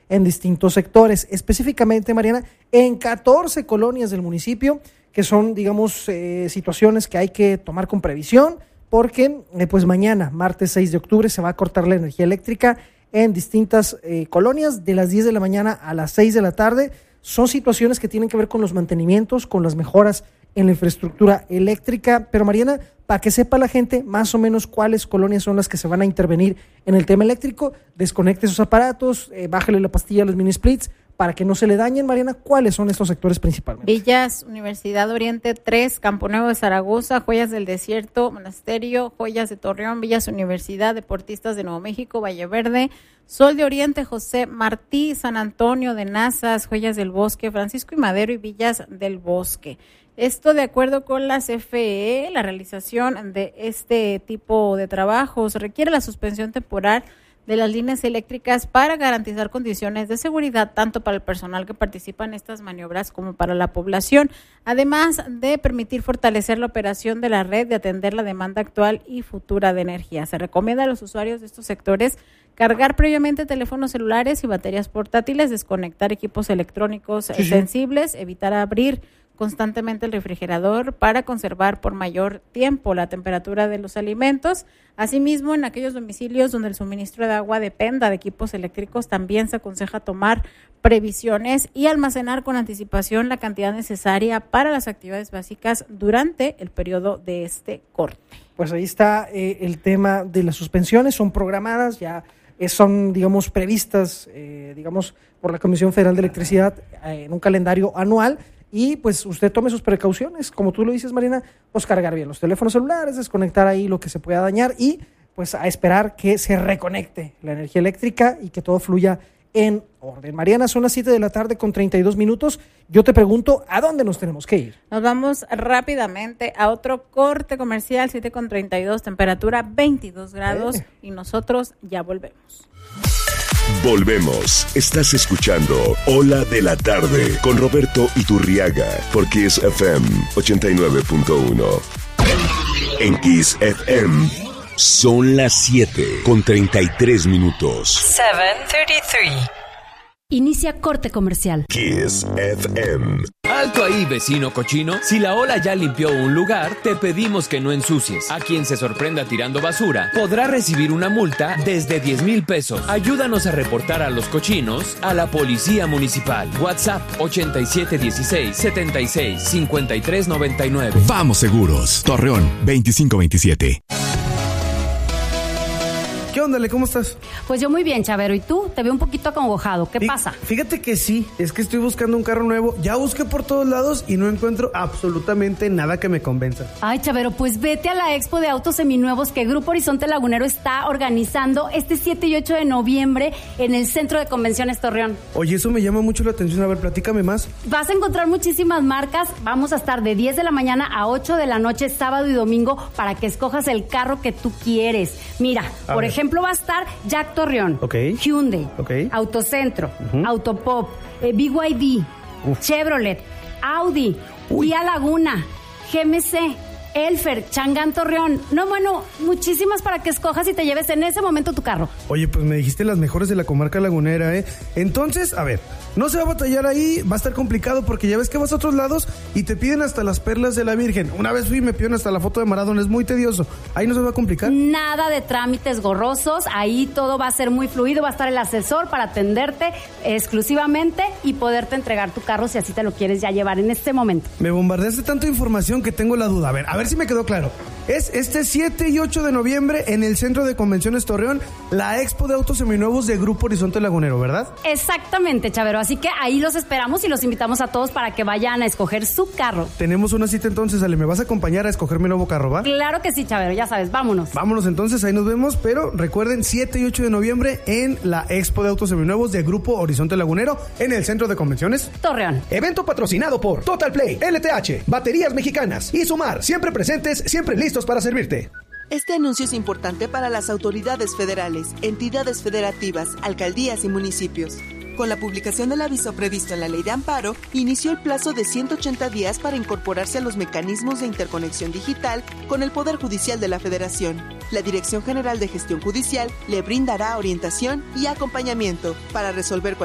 en distintos sectores, específicamente, Mariana, en 14 colonias del municipio, que son, digamos, situaciones que hay que tomar con previsión, porque pues mañana, martes 6 de octubre, se va a cortar la energía eléctrica en distintas colonias de las 10 de la mañana a las 6 de la tarde. Son situaciones que tienen que ver con los mantenimientos, con las mejoras en la infraestructura eléctrica. Pero Mariana, para que sepa la gente más o menos cuáles colonias son las que se van a intervenir en el tema eléctrico, desconecte sus aparatos, bájale la pastilla a los mini splits para que no se le dañen. Mariana, ¿cuáles son estos sectores principalmente? Villas, Universidad Oriente 3, Campo Nuevo de Zaragoza, Joyas del Desierto, Monasterio, Joyas de Torreón, Villas Universidad, Deportistas de Nuevo México, Valle Verde, Sol de Oriente, José Martí, San Antonio de Nazas, Joyas del Bosque, Francisco y Madero y Villas del Bosque. Esto de acuerdo con la CFE, la realización de este tipo de trabajos requiere la suspensión temporal de las líneas eléctricas para garantizar condiciones de seguridad tanto para el personal que participa en estas maniobras como para la población, además de permitir fortalecer la operación de la red, de atender la demanda actual y futura de energía. Se recomienda a los usuarios de estos sectores cargar previamente teléfonos celulares y baterías portátiles, desconectar equipos electrónicos sensibles, evitar abrir constantemente el refrigerador para conservar por mayor tiempo la temperatura de los alimentos. Asimismo, en aquellos domicilios donde el suministro de agua dependa de equipos eléctricos, también se aconseja tomar previsiones y almacenar con anticipación la cantidad necesaria para las actividades básicas durante el periodo de este corte. Pues ahí está el tema de las suspensiones, son programadas, ya son, digamos, previstas, digamos, por la Comisión Federal de Electricidad en un calendario anual. Y pues usted tome sus precauciones, como tú lo dices, Marina, pues cargar bien los teléfonos celulares, desconectar ahí lo que se pueda dañar y pues a esperar que se reconecte la energía eléctrica y que todo fluya en orden. Mariana, son las 7 de la tarde con 32 minutos. Yo te pregunto, ¿a dónde nos tenemos que ir? Nos vamos rápidamente a otro corte comercial, 7 con 32, temperatura 22 grados y nosotros ya volvemos. Volvemos. Estás escuchando Ola de la Tarde con Roberto Iturriaga por Kiss FM 89.1. En Kiss FM son las 7 con 33 minutos. 7:33. Inicia corte comercial. Kiss FM. Alto ahí, vecino cochino. Si la ola ya limpió un lugar, te pedimos que no ensucies. A quien se sorprenda tirando basura podrá recibir una multa desde 10,000 pesos. Ayúdanos a reportar a los cochinos a la Policía Municipal. WhatsApp 8716-765399. Vamos seguros. Torreón 2527. ¿Qué onda, Le? ¿Cómo estás? Pues yo muy bien, Chavero. ¿Y tú? Te veo un poquito acongojado. ¿Qué pasa? Fíjate que sí, es que estoy buscando un carro nuevo. Ya busqué por todos lados y no encuentro absolutamente nada que me convenza. Ay, Chavero, pues vete a la Expo de Autos Seminuevos que Grupo Horizonte Lagunero está organizando este 7 y 8 de noviembre en el Centro de Convenciones Torreón. Oye, eso me llama mucho la atención. A ver, platícame más. Vas a encontrar muchísimas marcas. Vamos a estar de 10 de la mañana a 8 de la noche, sábado y domingo, para que escojas el carro que tú quieres. Mira, por ejemplo, va a estar Jack Torreón, Hyundai, Autocentro, Autopop, BYD, Chevrolet, Audi, Kia Laguna, GMC, Elfer, Changán Torreón. No, bueno, muchísimas para que escojas y te lleves en ese momento tu carro. Oye, pues me dijiste las mejores de la comarca lagunera, ¿eh? Entonces, a ver, no se va a batallar ahí, va a estar complicado porque ya ves que vas a otros lados y te piden hasta las perlas de la Virgen. Una vez fui y me pidieron hasta la foto de Maradona, es muy tedioso. ¿Ahí no se va a complicar? Nada de trámites gorrosos, ahí todo va a ser muy fluido, va a estar el asesor para atenderte exclusivamente y poderte entregar tu carro si así te lo quieres ya llevar en este momento. Me bombardeaste tanta información que tengo la duda. A ver si me quedó claro. Es este 7 y 8 de noviembre en el Centro de Convenciones Torreón, la Expo de Autos Seminuevos de Grupo Horizonte Lagunero, ¿verdad? Exactamente, Chavero. Así que ahí los esperamos y los invitamos a todos para que vayan a escoger su carro. Tenemos una cita entonces, Ale. ¿Me vas a acompañar a escoger mi nuevo carro, va? Claro que sí, Chavero. Ya sabes, vámonos. Vámonos entonces, ahí nos vemos. Pero recuerden, 7 y 8 de noviembre en la Expo de Autos Seminuevos de Grupo Horizonte Lagunero en el Centro de Convenciones Torreón. Evento patrocinado por Total Play, LTH, Baterías Mexicanas y Sumar. Siempre presentes, siempre listos para servirte. Este anuncio es importante para las autoridades federales, entidades federativas, alcaldías y municipios. Con la publicación del aviso previsto en la Ley de Amparo, inició el plazo de 180 días para incorporarse a los mecanismos de interconexión digital con el Poder Judicial de la Federación. La Dirección General de Gestión Judicial le brindará orientación y acompañamiento para resolver